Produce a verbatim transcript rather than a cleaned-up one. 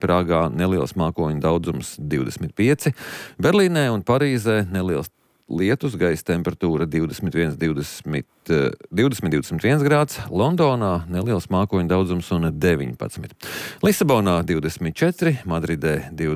Prāgā neliels mākoņu daudzums divdesmit pieci, Berlīnē un Parīzē neliels lietus, gaisa temperatūra divdesmit viens, divdesmit, divdesmit, divdesmit viens grāds, Londonā neliels mākoņu daudzums un deviņpadsmit. Lisabonā divdesmit četri, Madridē divdesmit